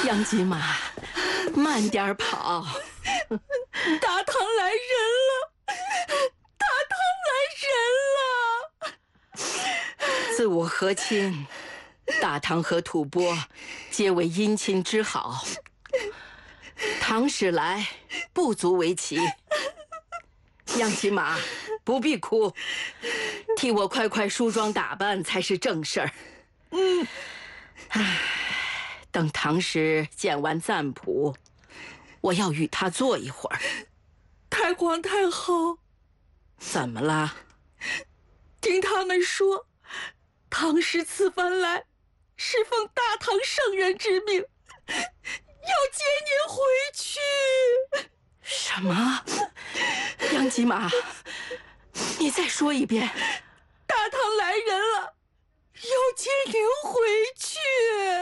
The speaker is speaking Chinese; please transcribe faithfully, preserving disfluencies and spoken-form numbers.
杨吉玛，慢点跑！ 大唐来人了！大唐来人了！ 自我和亲，大唐和吐蕃皆为姻亲之好。唐使来，不足为奇。杨吉玛，不必哭，替我快快梳妆打扮才是正事儿。嗯，唉，等唐使见完赞普，我要与他坐一会儿。 太皇太后， 怎么了？ 听他们说，唐使此番来，是奉大唐圣人之命，要接您回去。 什么？杨吉玛，你再说一遍。 大唐来人了，要接您回去。